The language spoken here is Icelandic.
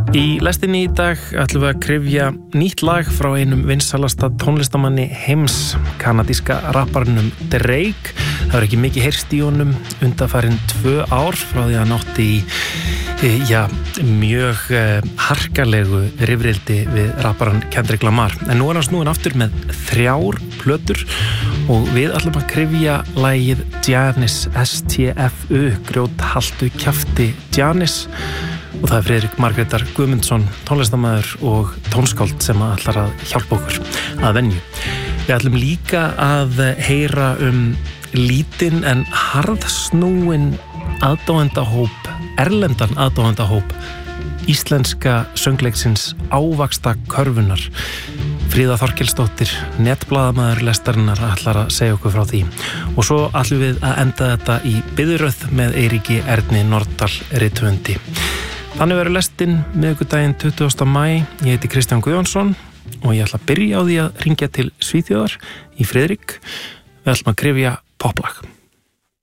Í lestinni í dag ætlum við að kryfja nýtt lag frá einum vinsalasta tónlistamanni heims, kanadíska rapparnum Drake. Það var ekki mikið heyrst í honum undanfarin 2 ár frá því að hann átti í mjög harkalegu rifrildi við rapparan Kendrick Lamar. En nú er hann snúinn aftur með 3 plötur og við ætlum að kryfja lagið Janis STFU, grjóthaltu kjafti Janis. Og það er Friðrik Margrétar Guðmundsson, tónlistarmaður og tónskáld sem ætlar að hjálpa okkur að venju. Við ætlum líka að heyra lítinn en harðsnúinn aðdáendahóp, erlendan aðdáendahóp íslenska söngleiksins Ávaxta körfunar. Fríða Þorkelsdóttir, netblaðamaður lestarinnar, ætlar að segja okkur frá því. Og svo ætlum við að enda þetta í biðröð með Eiríki Erni Norðdal rithöfundi. Þannig verður lestin miðvikudaginn 20. maí. Ég heiti Kristján Guðjónsson og ég ætla að byrja á því að hringja til Svíþjóðar í Friðrik. Við ætlum að kryfja poplag.